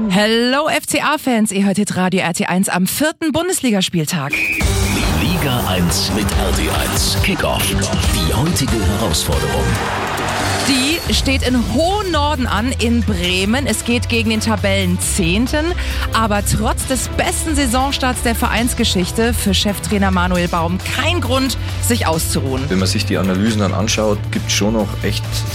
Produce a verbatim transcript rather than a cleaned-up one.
Hello F C A-Fans, ihr hört jetzt Radio R T eins am vierten Bundesligaspieltag. Die Liga eins mit R T eins. Kickoff. Die heutige Herausforderung. Die steht in hohem Norden an, in Bremen. Es geht gegen den Tabellenzehnten. Aber trotz des besten Saisonstarts der Vereinsgeschichte für Cheftrainer Manuel Baum kein Grund, sich auszuruhen. Wenn man sich die Analysen dann anschaut, gibt es schon noch echt